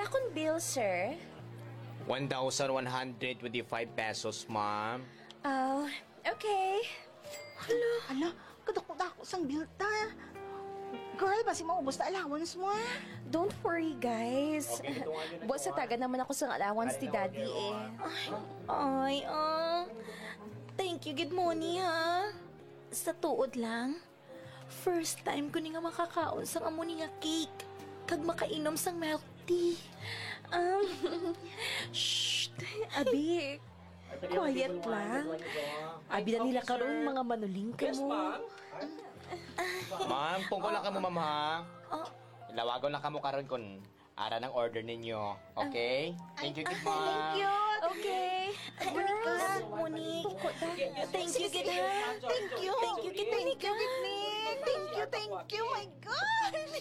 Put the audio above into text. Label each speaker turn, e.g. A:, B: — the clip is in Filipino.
A: Wala akong bill, sir.
B: 1,125 pesos, ma'am.
A: Oh, okay.
C: Hala, kadako-dako sang bilta. Girl, basi maubos na allowance mo ah.
A: Don't worry, guys. Buwas sa taga naman ako sa allowance ni Daddy eh. Thank you, good morning, ha. Sa tuod lang, first time ko ni nga makakaon sang amo ni nga cake. Kag makainom sang milk tea. Shh, abi. Quiet lang. Abi na nila karon mga manuling ka mo.
B: Ma'am, tungkol lang ka mo, ma'am, ha? Ilawagon lang ka mo karon kun ara ng order ninyo. Okay? Thank you, good ma'am.
A: Thank you. Okay. Girls, Monique. Thank you, good
C: Thank you. Thank you, Nick. Thank you, my gosh.